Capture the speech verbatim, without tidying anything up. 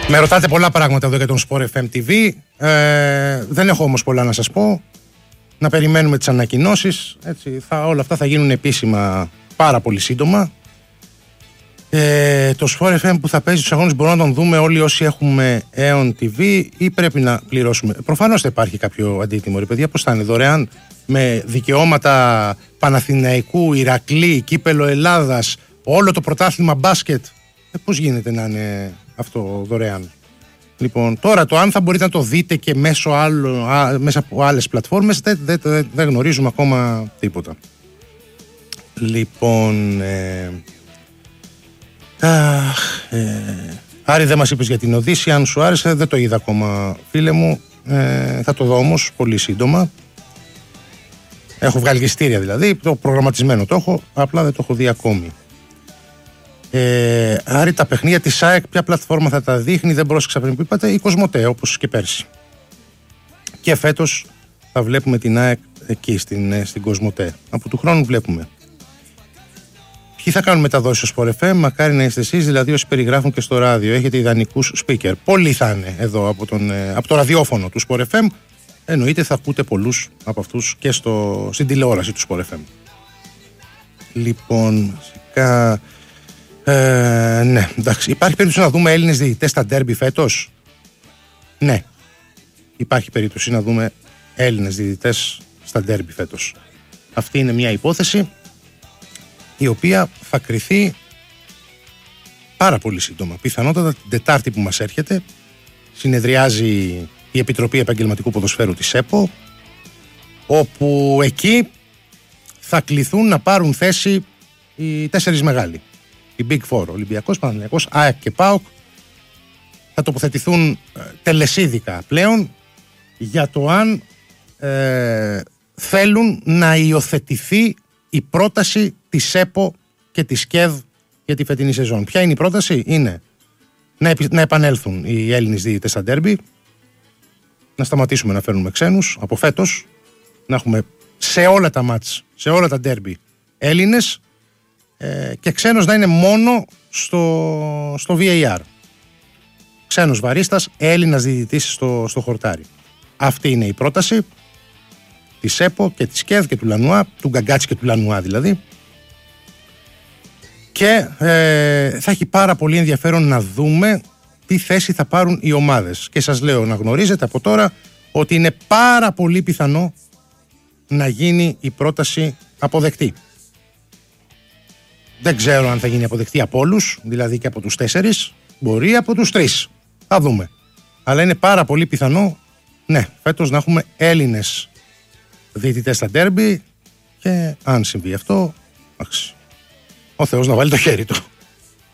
Με ρωτάτε πολλά πράγματα εδώ για τον Sport εφ εμ τι βι. Ε, δεν έχω όμως πολλά να σας πω. Να περιμένουμε τις ανακοινώσεις. Έτσι, θα, όλα αυτά θα γίνουν επίσημα πάρα πολύ σύντομα. Ε, το Sport εφ εμ που θα παίζει τους αγώνες μπορούμε να τον δούμε όλοι όσοι έχουμε Aeon τι βι ή πρέπει να πληρώσουμε? Προφανώς θα υπάρχει κάποιο αντίτιμο, ρε παιδιά. Πώς θα είναι, δωρεάν, με δικαιώματα Παναθηναϊκού, Ηρακλή, Κύπελλο Ελλάδας, όλο το πρωτάθλημα μπάσκετ? Ε, πώς γίνεται να είναι αυτό δωρεάν? Λοιπόν, τώρα το αν θα μπορείτε να το δείτε και μέσω άλλο, α, μέσα από άλλες πλατφόρμες δεν, δεν, δεν, δεν γνωρίζουμε ακόμα τίποτα. Λοιπόν, ε, αχ, ε, Άρη, δεν μας είπες για την Οδύση, αν σου άρεσε, δεν το είδα ακόμα, φίλε μου. Ε, θα το δω όμως πολύ σύντομα. Έχω βγάλει και εισιτήρια δηλαδή, το προγραμματισμένο το έχω, απλά δεν το έχω δει ακόμη. Ε, Άρη, τα παιχνίδια της ΑΕΚ ποια πλατφόρμα θα τα δείχνει? Δεν πρόσεξα πριν που είπατε. Η Κοσμοτέ, όπως και πέρσι. Και φέτος θα βλέπουμε την ΑΕΚ εκεί στην, στην Κοσμοτέ. Από του χρόνου βλέπουμε. Ποιοι θα κάνουν μεταδόσεις στο Sport εφ εμ? Μακάρι να είστε εσείς, δηλαδή όσοι περιγράφουν και στο ράδιο. Έχετε ιδανικούς speaker. Πολλοί θα είναι εδώ από, τον, από το ραδιόφωνο του Sport εφ εμ. Εννοείται θα ακούτε πολλούς από αυτούς και στο, στην τηλεόραση του Sport εφ εμ. Λοιπόν, φυσικά. Ε, ναι, εντάξει. Υπάρχει περίπτωση να δούμε Έλληνες διαιτητές στα ντέρμπι φέτος? Ναι. Υπάρχει περίπτωση να δούμε Έλληνες διαιτητές στα ντέρμπι φέτος. Αυτή είναι μια υπόθεση η οποία θα κριθεί πάρα πολύ σύντομα. Πιθανότατα την Τετάρτη που μας έρχεται συνεδριάζει η Επιτροπή Επαγγελματικού Ποδοσφαίρου της ΕΠΟ, όπου εκεί θα κληθούν να πάρουν θέση οι τέσσερις μεγάλοι. Οι Big Four, Ολυμπιακός, Παναθηναϊκός, ΑΕΚ και ΠΑΟΚ, θα τοποθετηθούν ε, τελεσίδικα πλέον για το αν ε, θέλουν να υιοθετηθεί η πρόταση της ΕΠΟ και της ΚΕΔ για τη φετινή σεζόν. Ποια είναι η πρόταση? Είναι να, επι, να επανέλθουν οι Έλληνες διαιτητές στα ντέρμπι, να σταματήσουμε να φέρνουμε ξένους από φέτος, να έχουμε σε όλα τα μάτς, σε όλα τα ντέρμπι Έλληνες, ε, και ξένος να είναι μόνο στο, στο βι έι αρ. Ξένος βαρίστας, Έλληνας διαιτητής στο, στο χορτάρι. Αυτή είναι η πρόταση της ΕΠΟ και της ΚΕΔ και του Λανουά, του Γκαγκάτση και του Λανουά δηλαδή. Και ε, θα έχει πάρα πολύ ενδιαφέρον να δούμε τι θέση θα πάρουν οι ομάδες. Και σας λέω να γνωρίζετε από τώρα ότι είναι πάρα πολύ πιθανό να γίνει η πρόταση αποδεκτή. Δεν ξέρω αν θα γίνει αποδεκτή από όλους, δηλαδή και από τους τέσσερις, μπορεί από τους τρεις. Θα δούμε. Αλλά είναι πάρα πολύ πιθανό, ναι, φέτος να έχουμε Έλληνες διαιτητές στα ντέρμπι και αν συμβεί αυτό, ο Θεός να βάλει το χέρι του.